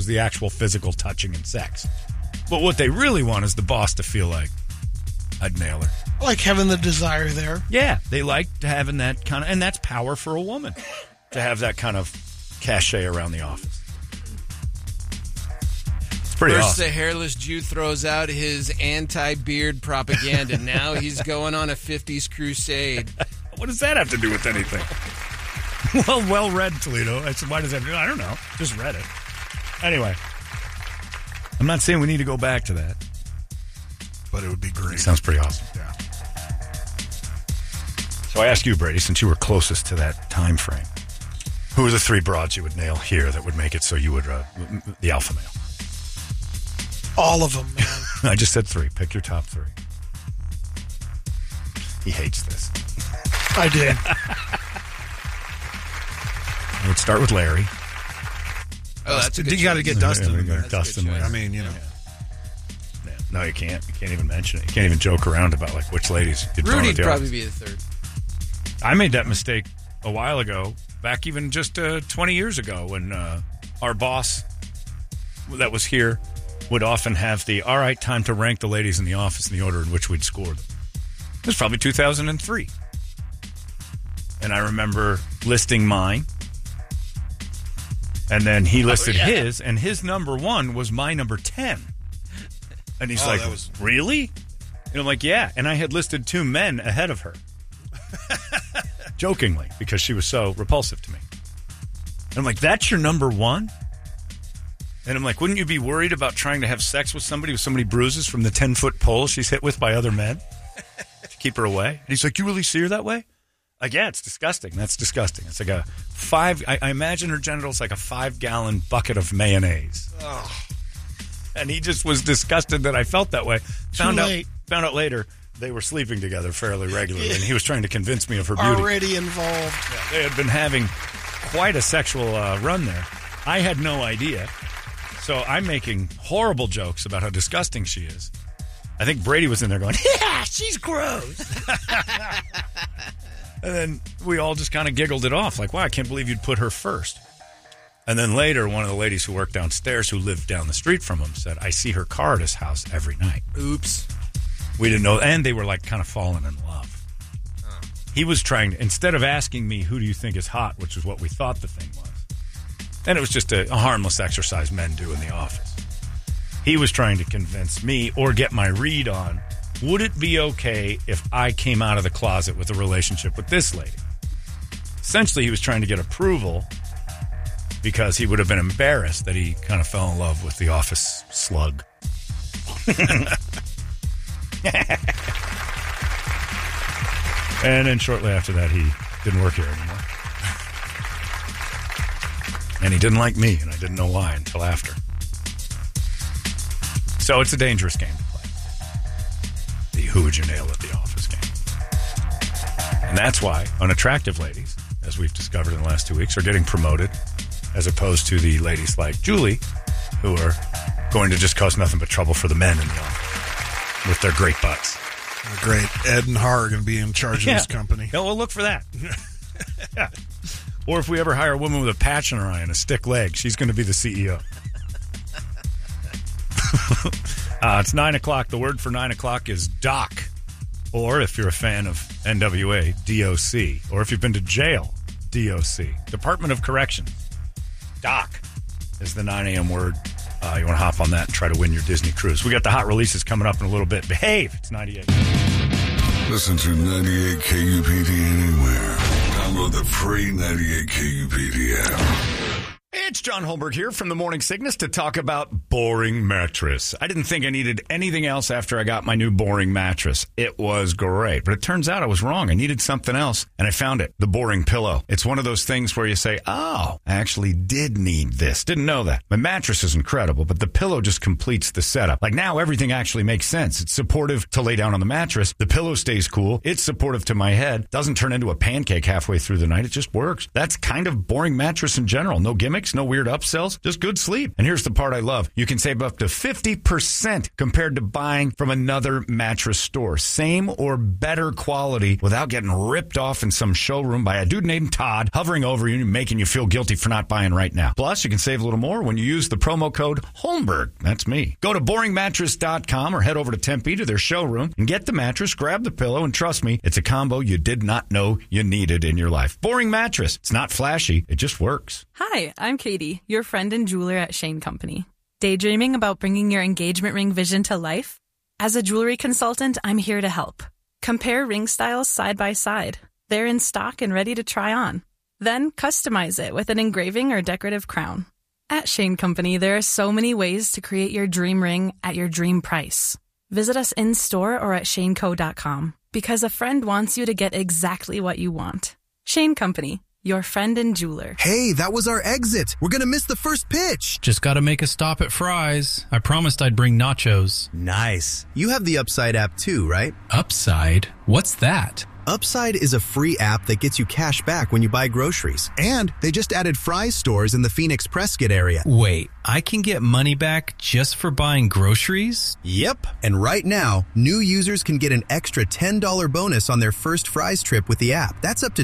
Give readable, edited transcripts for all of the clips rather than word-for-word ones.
the actual physical touching and sex. But what they really want is the boss to feel like, I'd nail her. I like having the desire there. Yeah, they like having that kind of, and that's power for a woman, to have that kind of cachet around the office. It's pretty First, awesome. the hairless Jew throws out his anti-beard propaganda. Now he's going on a 50s crusade. What does that have to do with anything? Well read, Toledo. I said, why does that do? I don't know. Just read it. Anyway, I'm not saying we need to go back to that. But it would be great. Sounds pretty awesome. Yeah. So I ask you, Brady, since you were closest to that time frame, who are the 3 broads you would nail here that would make it so you would, the alpha male? All of them, man. I just said 3. Pick your top 3. He hates this. I did. I would start with Larry. Oh, that's a good You got to choice. get Dustin Yeah, in there. Dustin, good choice. I mean, you know. Yeah. No, you can't. You can't even mention it. You can't even joke around about like which ladies you'd throw in Rudy'd at the probably office. be the third. I made that mistake a while ago, back even just 20 years ago, when our boss that was here would often have the, all right, time to rank the ladies in the office in the order in which we'd score them. It was probably 2003. And I remember listing mine. And then he listed his, and his number 1 was my number 10. And he's like, really? And I'm like, yeah. And I had listed 2 men ahead of her. Jokingly, because she was so repulsive to me. And I'm like, that's your number 1? And I'm like, wouldn't you be worried about trying to have sex with somebody with so many bruises from the 10-foot pole she's hit with by other men to keep her away? And he's like, you really see her that way? Like, yeah, it's disgusting. That's disgusting. It's like a 5... I imagine her genitals like a 5-gallon bucket of mayonnaise. Ugh. And he just was disgusted that I felt that way. Found late. out later they were sleeping together fairly regularly, and he was trying to convince me of her beauty. Already involved. They had been having quite a sexual run there. I had no idea. So I'm making horrible jokes about how disgusting she is. I think Brady was in there going, yeah, she's gross. And then we all just kind of giggled it off. Like, wow, I can't believe you'd put her first. And then later, one of the ladies who worked downstairs who lived down the street from him said, I see her car at his house every night. Oops. We didn't know. And they were like kind of falling in love. Oh. He was trying to, instead of asking me, who do you think is hot, which is what we thought the thing was. And it was just a harmless exercise men do in the office. He was trying to convince me or get my read on, would it be okay if I came out of the closet with a relationship with this lady? Essentially, he was trying to get approval because he would have been embarrassed that he kind of fell in love with the office slug. And then shortly after that, he didn't work here anymore. And he didn't like me, and I didn't know why until after. So it's a dangerous game to play. The who would you nail at the office game. And that's why unattractive ladies, as we've discovered in the last 2 weeks, are getting promoted, as opposed to the ladies like Julie, who are going to just cause nothing but trouble for the men in the office with their great butts. Great. Ed and Har are going to be in charge of this company. Yeah, we'll look for that. Yeah. Or if we ever hire a woman with a patch in her eye and a stick leg, she's going to be the CEO. It's 9 o'clock. The word for 9 o'clock is doc. Or if you're a fan of NWA, DOC. Or if you've been to jail, DOC. Department of Corrections. Doc is the 9 a.m. word. You want to hop on that and try to win your Disney cruise. We got the hot releases coming up in a little bit. Behave. It's 98. Listen to 98 KUPD anywhere. Download the free 98 KUPD app. It's John Holberg here from the Morning Sickness to talk about Boring Mattress. I didn't think I needed anything else after I got my new Boring mattress. It was great, but it turns out I was wrong. I needed something else, and I found it, the Boring Pillow. It's one of those things where you say, oh, I actually did need this. Didn't know that. My mattress is incredible, but the pillow just completes the setup. Like now, everything actually makes sense. It's supportive to lay down on the mattress. The pillow stays cool. It's supportive to my head. Doesn't turn into a pancake halfway through the night. It just works. That's kind of Boring Mattress in general. No gimmicks, no weird upsells, just good sleep. And here's the part I love. You can save up to 50% compared to buying from another mattress store. Same or better quality without getting ripped off in some showroom by a dude named Todd hovering over you and making you feel guilty for not buying right now. Plus, you can save a little more when you use the promo code Holmberg. That's me. Go to boringmattress.com or head over to Tempe to their showroom and get the mattress, grab the pillow, and trust me, it's a combo you did not know you needed in your life. Boring Mattress. It's not flashy. It just works. Hi, I'm Katie, your friend and jeweler at Shane Company. Daydreaming about bringing your engagement ring vision to life? As a jewelry consultant, I'm here to help. Compare ring styles side by side. They're in stock and ready to try on. Then customize it with an engraving or decorative crown. At Shane Company, there are so many ways to create your dream ring at your dream price. Visit us in-store or at shaneco.com because a friend wants you to get exactly what you want. Shane Company, your friend and jeweler. Hey, that was our exit. We're going to miss the first pitch. Just got to make a stop at Fry's. I promised I'd bring nachos. Nice. You have the Upside app too, right? Upside? What's that? Upside is a free app that gets you cash back when you buy groceries. And they just added Fry's stores in the Phoenix Prescott area. Wait, I can get money back just for buying groceries? Yep. And right now, new users can get an extra $10 bonus on their first Fry's trip with the app. That's up to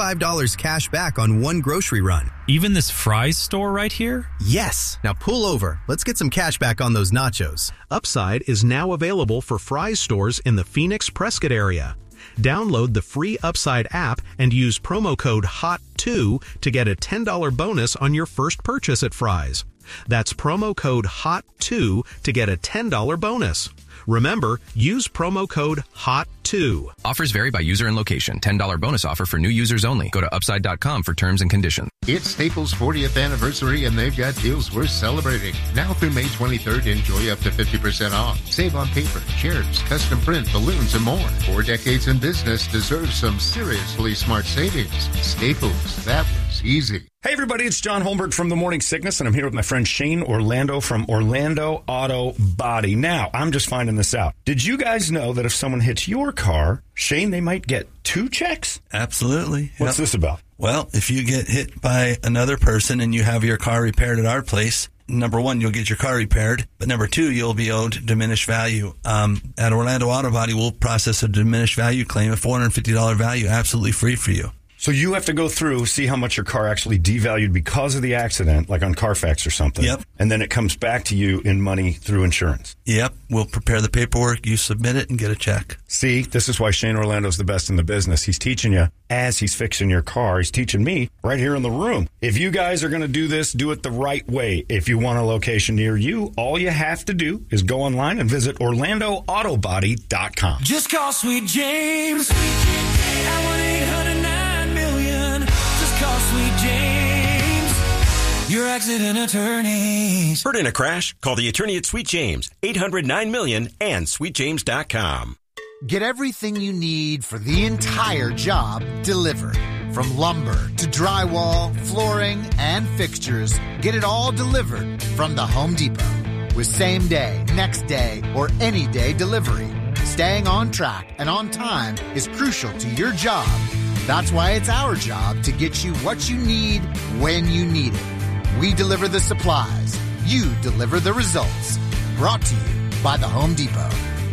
$25 cash back on one grocery run. Even this Fry's store right here? Yes. Now pull over. Let's get some cash back on those nachos. Upside is now available for Fry's stores in the Phoenix Prescott area. Download the free Upside app and use promo code HOT2 to get a $10 bonus on your first purchase at Fry's. That's promo code HOT2 to get a $10 bonus. Remember, use promo code HOT2. Offers vary by user and location. $10 bonus offer for new users only. Go to upside.com for terms and conditions. It's Staples' 40th anniversary, and they've got deals worth celebrating. Now through May 23rd, enjoy up to 50% off. Save on paper, chairs, custom print, balloons, and more. 4 decades in business deserves some seriously smart savings. Staples, that was easy. Hey, everybody, it's John Holmberg from The Morning Sickness, and I'm here with my friend Shane Orlando from Orlando Auto Body. Now, I'm just finding this out. Did you guys know that if someone hits your car, Shane, they might get 2 checks? Absolutely. What's this about? Well, if you get hit by another person and you have your car repaired at our place, number 1, you'll get your car repaired, but number 2, you'll be owed diminished value. At Orlando Auto Body, we'll process a diminished value claim, a $450 value, absolutely free for you. So you have to go through, see how much your car actually devalued because of the accident, like on Carfax or something. Yep. And then it comes back to you in money through insurance. Yep. We'll prepare the paperwork, you submit it, and get a check. See, this is why Shane Orlando's the best in the business. He's teaching you as he's fixing your car. He's teaching me right here in the room. If you guys are going to do this, do it the right way. If you want a location near you, all you have to do is go online and visit OrlandoAutobody.com. Just call Sweet James at 1-800-9-million. Just call Sweet James, your accident attorneys. Hurt in a crash? Call the attorney at Sweet James, 800-9-million, and sweetjames.com. Get everything you need for the entire job delivered. From lumber to drywall, flooring, and fixtures, get it all delivered from the Home Depot. With same day, next day, or any day delivery, staying on track and on time is crucial to your job. That's why it's our job to get you what you need when you need it. We deliver the supplies. You deliver the results. Brought to you by the Home Depot.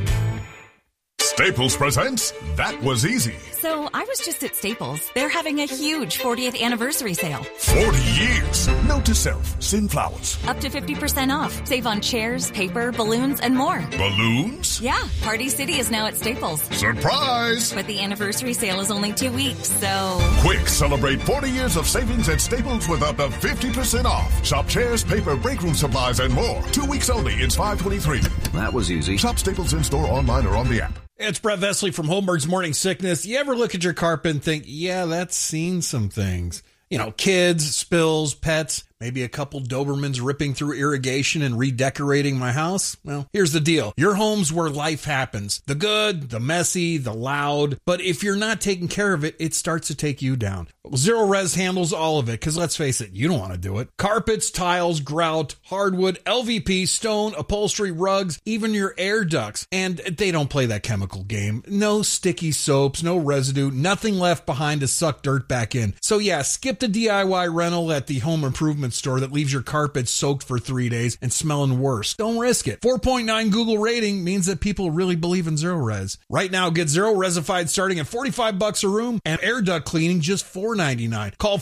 Staples presents That Was Easy. So I was just at Staples. They're having a huge 40th anniversary sale. 40 years. Note to self, send flowers. Up to 50% off. Save on chairs, paper, balloons, and more. Balloons? Yeah, Party City is now at Staples. Surprise! But the anniversary sale is only 2 weeks, so... Quick, celebrate 40 years of savings at Staples with up to 50% off. Shop chairs, paper, break room supplies, and more. 2 weeks only. It's $5.23. That was easy. Shop Staples in-store, online, or on the app. It's Brett Vesley from Holmberg's Morning Sickness. You ever look at your carpet and think, yeah, that's seen some things? You know, kids, spills, pets, maybe a couple Dobermans ripping through irrigation and redecorating my house. Well, here's the deal. Your home's where life happens. The good, the messy, the loud. But if you're not taking care of it, it starts to take you down. Zero Res handles all of it, because let's face it, you don't want to do it. Carpets, tiles, grout, hardwood, LVP, stone, upholstery, rugs, even your air ducts. And they don't play that chemical game. No sticky soaps, no residue, nothing left behind to suck dirt back in. So yeah, skip the DIY rental at the home improvement pavement store that leaves your carpet soaked for 3 days and smelling worse. Don't risk it. 4.9 Google rating means that people really believe in Zero Res. Right now, get Zero Resified starting at $45 a room and air duct cleaning just $4.99. Call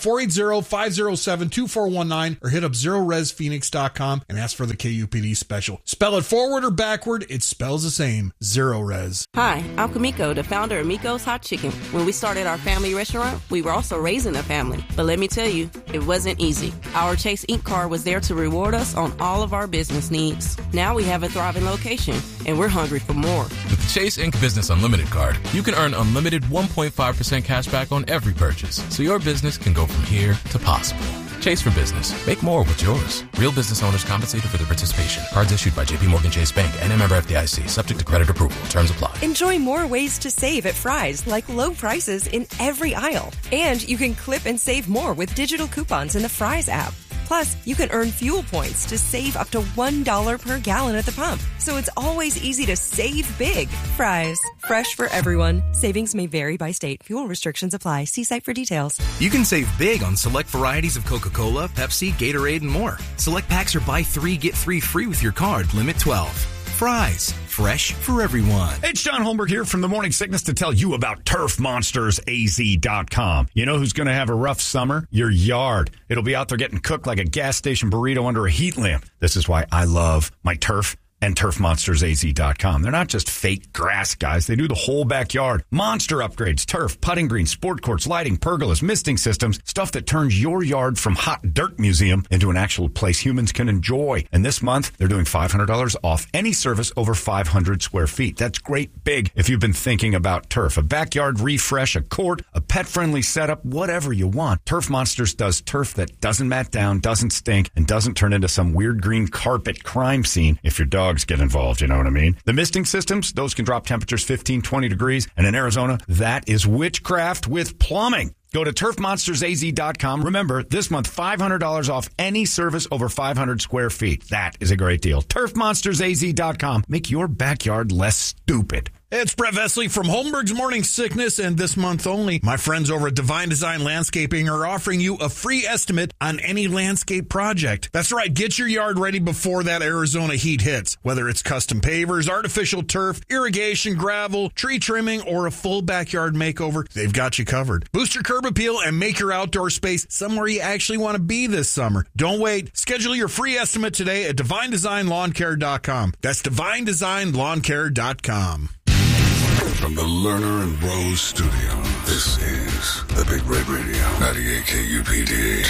480-507-2419 or hit up ZeroResPhoenix.com and ask for the KUPD special. Spell it forward or backward, it spells the same. Zero Res. Hi, I'm Kamiko, the founder of Miko's Hot Chicken. When we started our family restaurant, we were also raising a family. But let me tell you, it wasn't easy. Our Chase Ink card was there to reward us on all of our business needs. Now we have a thriving location, and we're hungry for more. With the Chase Ink Business Unlimited card, you can earn unlimited 1.5% cash back on every purchase, so your business can go from here to possible. Chase for Business. Make more with yours. Real business owners compensated for their participation. Cards issued by JPMorgan Chase Bank and a member FDIC. Subject to credit approval. Terms apply. Enjoy more ways to save at Fry's, like low prices in every aisle. And you can clip and save more with digital coupons in the Fry's app. Plus, you can earn fuel points to save up to $1 per gallon at the pump. So it's always easy to save big. Fry's. Fresh for everyone. Savings may vary by state. Fuel restrictions apply. See site for details. You can save big on select varieties of Coca-Cola, Pepsi, Gatorade, and more. Select packs are buy 3, get 3 free with your card. Limit 12. Fry's. Fresh for everyone. It's John Holmberg here from the Morning Sickness to tell you about TurfMonstersAZ.com. You know who's going to have a rough summer? Your yard. It'll be out there getting cooked like a gas station burrito under a heat lamp. This is why I love my turf and TurfMonstersAZ.com. They're not just fake grass guys. They do the whole backyard. Monster upgrades, turf, putting green, sport courts, lighting, pergolas, misting systems, stuff that turns your yard from hot dirt museum into an actual place humans can enjoy. And this month, they're doing $500 off any service over 500 square feet. That's great big if you've been thinking about turf. A backyard refresh, a court, a pet-friendly setup, whatever you want. Turf Monsters does turf that doesn't mat down, doesn't stink, and doesn't turn into some weird green carpet crime scene if your dog get involved, you know what I mean? The misting systems, those can drop temperatures 15, 20 degrees. And in Arizona, that is witchcraft with plumbing. Go to TurfMonstersAZ.com. Remember, this month, $500 off any service over 500 square feet. That is a great deal. TurfMonstersAZ.com. Make your backyard less stupid. It's Brett Vesley from Holmberg's Morning Sickness, and this month only, my friends over at Divine Design Landscaping are offering you a free estimate on any landscape project. That's right, get your yard ready before that Arizona heat hits. Whether it's custom pavers, artificial turf, irrigation, gravel, tree trimming, or a full backyard makeover, they've got you covered. Boost your curb appeal and make your outdoor space somewhere you actually want to be this summer. Don't wait. Schedule your free estimate today at DivineDesignLawnCare.com. That's DivineDesignLawnCare.com. From the Lerner and Rose studio, this is the Big Red Radio, 98 KUPD.